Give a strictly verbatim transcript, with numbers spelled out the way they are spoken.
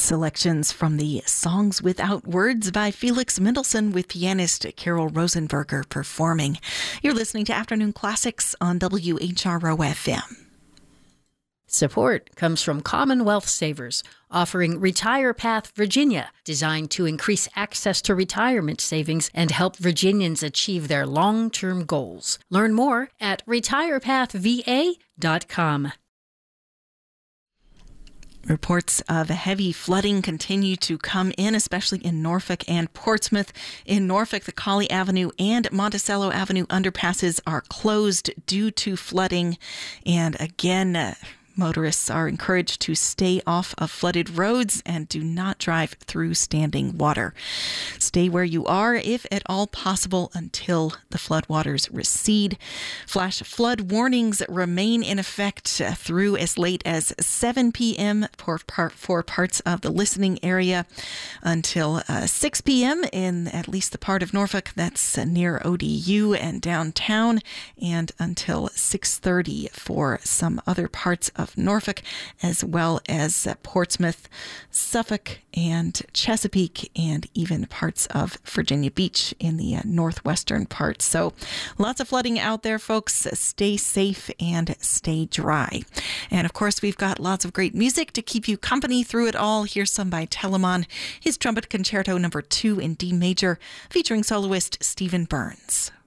Selections from the Songs Without Words by Felix Mendelssohn with pianist Carol Rosenberger performing. You're listening to Afternoon Classics on W H R O F M. Support comes from Commonwealth Savers, offering Retire Path Virginia, designed to increase access to retirement savings and help Virginians achieve their long-term goals. Learn more at retire path v a dot com. Reports of heavy flooding continue to come in, especially in Norfolk and Portsmouth. In Norfolk, the Colley Avenue and Monticello Avenue underpasses are closed due to flooding. And again, uh, motorists are encouraged to stay off of flooded roads and do not drive through standing water. Stay where you are, if at all possible, until the floodwaters recede. Flash flood warnings remain in effect through as late as seven p.m. for, for parts of the listening area until uh, six p.m. in at least the part of Norfolk that's near O D U and downtown, and until six thirty for some other parts of of Norfolk, as well as uh, Portsmouth, Suffolk, and Chesapeake, and even parts of Virginia Beach in the uh, northwestern part. So lots of flooding out there, folks. Stay safe and stay dry. And of course, we've got lots of great music to keep you company through it all. Here's some by Telemann, his Trumpet Concerto number two in D major, featuring soloist Stephen Burns.